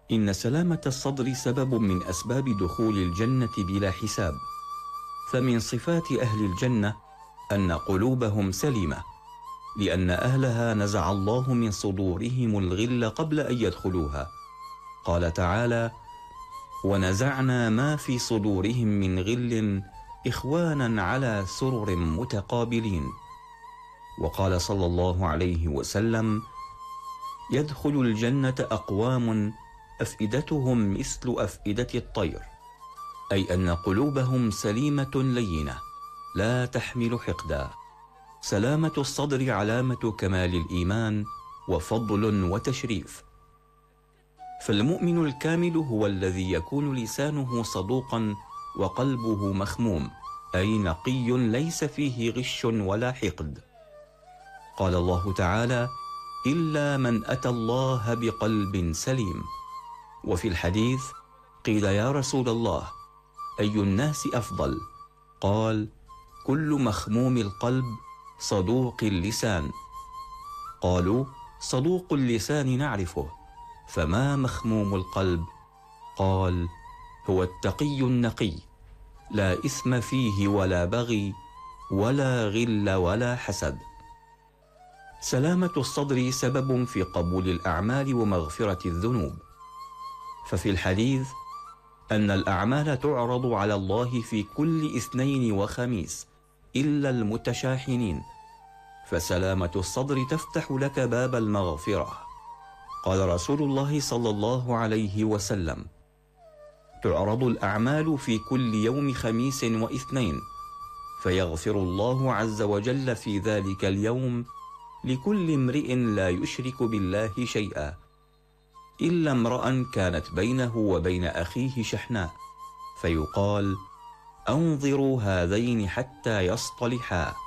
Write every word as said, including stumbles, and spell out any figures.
إن سلامة الصدر سبب من أسباب دخول الجنة بلا حساب، فمن صفات أهل الجنة أن قلوبهم سليمة، لأن أهلها نزع الله من صدورهم الغل قبل أن يدخلوها. قال تعالى: ونزعنا ما في صدورهم من غل إخوانا على سرر متقابلين. وقال صلى الله عليه وسلم: يدخل الجنة أقوام أفئدتهم مثل أفئدة الطير، أي أن قلوبهم سليمة لينة لا تحمل حقدا. سلامة الصدر علامة كمال الإيمان وفضل وتشريف. فالمؤمن الكامل هو الذي يكون لسانه صدوقا وقلبه مخموم، أي نقي ليس فيه غش ولا حقد. قال الله تعالى: إلا من أتى الله بقلب سليم. وفي الحديث قيل: يا رسول الله، أي الناس أفضل؟ قال: كل مخموم القلب صدوق اللسان. قالوا: صدوق اللسان نعرفه، فما مخموم القلب؟ قال: هو التقي النقي، لا إثم فيه ولا بغي ولا غل ولا حسد. سلامة الصدر سبب في قبول الأعمال ومغفرة الذنوب. ففي الحديث أن الأعمال تعرض على الله في كل اثنين وخميس إلا المتشاحنين، فسلامة الصدر تفتح لك باب المغفرة. قال رسول الله صلى الله عليه وسلم: تعرض الأعمال في كل يوم خميس واثنين، فيغفر الله عز وجل في ذلك اليوم لكل امرئ لا يشرك بالله شيئا، إلا امرأ كانت بينه وبين أخيه شحناء، فيقال: أنظروا هذين حتى يصطلحا.